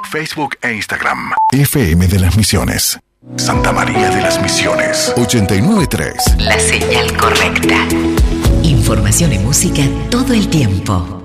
Facebook e Instagram. FM de las Misiones. Santa María de las Misiones. 89.3. La señal correcta. Información y música todo el tiempo.